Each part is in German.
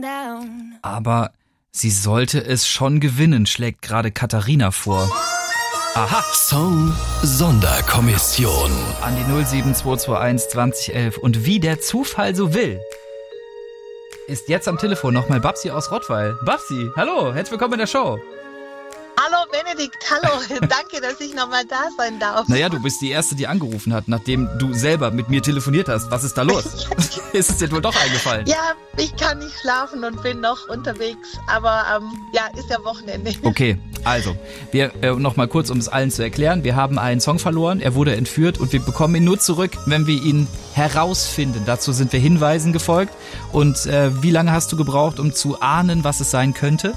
Aber sie sollte es schon gewinnen, schlägt gerade Katharina vor. Aha. Song Sonderkommission. An die 07221 2011. Und wie der Zufall so will, ist jetzt am Telefon nochmal Babsi aus Rottweil. Babsi, hallo, herzlich willkommen in der Show. Hallo Benedikt, hallo, danke, dass ich nochmal da sein darf. Naja, du bist die Erste, die angerufen hat, nachdem du selber mit mir telefoniert hast. Was ist da los? Ist es dir wohl doch eingefallen? Ja, ich kann nicht schlafen und bin noch unterwegs, aber ja, ist ja Wochenende. Okay, also, wir nochmal kurz, um es allen zu erklären. Wir haben einen Song verloren, er wurde entführt und wir bekommen ihn nur zurück, wenn wir ihn herausfinden. Dazu sind wir Hinweisen gefolgt. Und wie lange hast du gebraucht, um zu ahnen, was es sein könnte?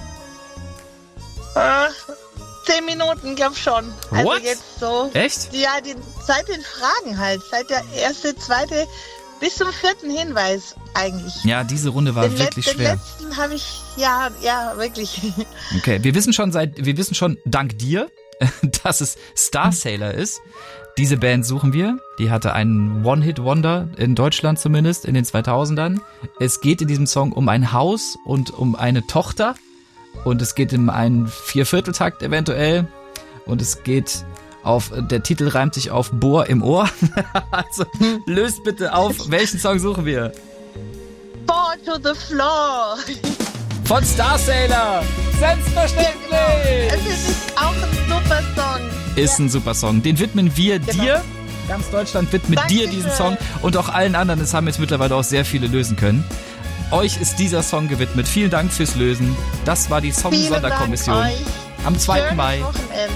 10 Minuten, glaub schon. Also What? jetzt so. Echt? Ja, seit den Fragen halt. Seit der erste, zweite bis zum 4. Hinweis eigentlich. Ja, diese Runde war wirklich schwer. Den letzten habe ich, ja, wirklich. Okay, wir wissen schon dank dir, dass es Starsailor ist. Diese Band suchen wir. Die hatte einen One-Hit-Wonder, in Deutschland zumindest, in den 2000ern. Es geht in diesem Song um ein Haus und um eine Tochter. Und es geht in einen 4/4-Takt eventuell. Und es geht der Titel reimt sich auf Bohr im Ohr. Also löst bitte auf, welchen Song suchen wir? Fall to the floor. Von Starsailor. Selbstverständlich. Es ist auch ein super Song. Ist ein super Song. Den widmen wir dir. Ganz Deutschland widmet dir diesen Song. Und auch allen anderen. Das haben jetzt mittlerweile auch sehr viele lösen können. Euch ist dieser Song gewidmet. Vielen Dank fürs Lösen. Das war die Song-Sonderkommission am 2. Mai.